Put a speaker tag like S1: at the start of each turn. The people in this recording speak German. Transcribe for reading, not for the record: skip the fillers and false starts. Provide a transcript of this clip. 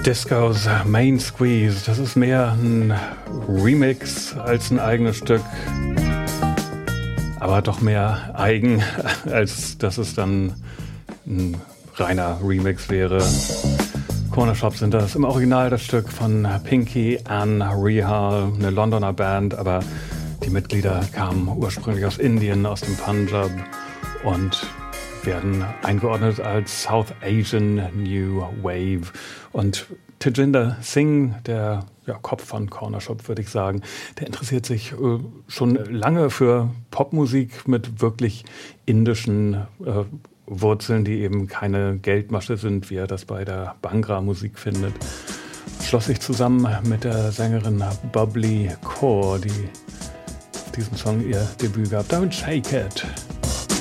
S1: Discos Main Squeeze, das ist mehr ein Remix als ein eigenes Stück, aber doch mehr eigen, als dass es dann ein reiner Remix wäre. Corner Shop sind das. Im Original das Stück von Pinky Ann Rehal, eine Londoner Band, aber die Mitglieder kamen ursprünglich aus Indien, aus dem Punjab und werden eingeordnet als South Asian New Wave. Und Tejinder Singh, der Kopf von Corner Shop, würde ich sagen, der interessiert sich schon lange für Popmusik mit wirklich indischen Wurzeln, die eben keine Geldmasche sind, wie er das bei der Bhangra-Musik findet. Schloss sich zusammen mit der Sängerin Bubbly Kaur, die auf diesem Song ihr Debüt gab. Don't Shake It.